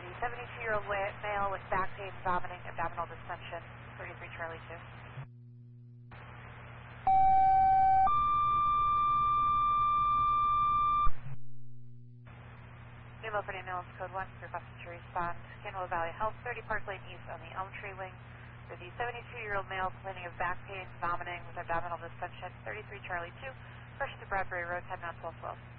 the 72-year-old male with back pain, vomiting, abdominal distension, 33 Charlie 2. Nemo for ambulance code 1, requested to respond. Canola Valley Health, 30 Park Lane East on the Elm Tree Wing. For the 72-year-old male complaining of back pain, vomiting with abdominal distension, 33 Charlie 2. First to Bradbury Road, 10 minutes 1212.